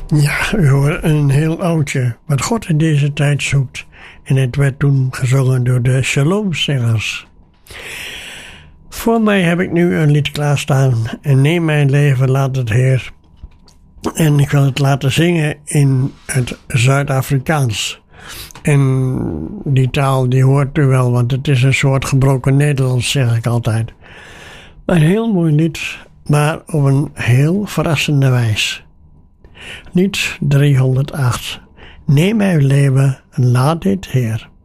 Ja, u hoort een heel oudje. Wat God in deze tijd zoekt. En het werd toen gezongen door de Shalomzingers. Voor mij heb ik nu een lied klaarstaan. En neem mijn leven, laat het Heer. En ik wil het laten zingen in het Zuid-Afrikaans. En die taal die hoort u wel, want het is een soort gebroken Nederlands, zeg ik altijd. Maar een heel mooi lied, maar op een heel verrassende wijze. Lied 308. Neem mijn leven en laat dit Heer.